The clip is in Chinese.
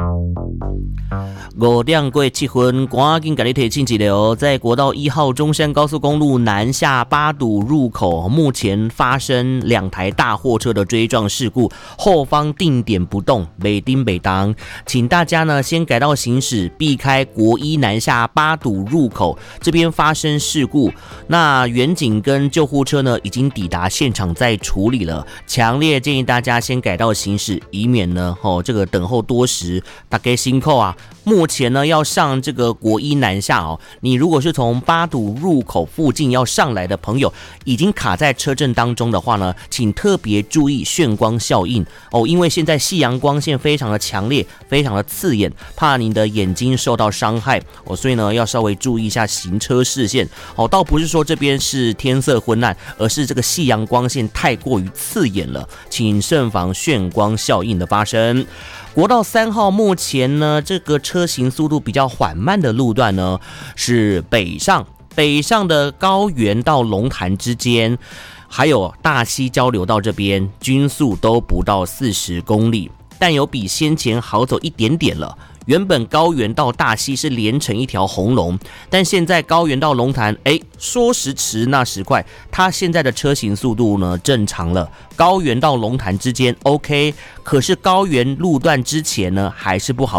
5:07，赶紧给你提醒一下哦，在国道1号中山高速公路南下八堵入口，目前发生2台大货车的追撞事故，后方定点不动，北丁北当，请大家呢先改道行驶，避开国一南下八堵入口这边发生事故。那员警跟救护车呢已经抵达现场在处理了，强烈建议大家先改道行驶，以免呢这个等候多时，大家辛苦啊。目前呢要上这个国一南下哦，你如果是从八堵入口附近要上来的朋友，已经卡在车阵当中的话呢，请特别注意眩光效应哦，因为现在夕阳光线非常的强烈，非常的刺眼，怕你的眼睛受到伤害哦，所以呢要稍微注意一下行车视线哦。倒不是说这边是天色昏暗，而是这个夕阳光线太过于刺眼了，请慎防眩光效应的发生。国道3号目前呢，这个车行速度比较缓慢的路段呢，是北上的高原到龙潭之间，还有大溪交流道这边，均速都不到40公里，但有比先前好走一点点了。原本高原到大溪是连成一条红龙，但现在高原到龙潭，说时迟那时快，它现在的车行速度呢正常了，高原到龙潭之间 OK， 可是高原路段之前呢还是不好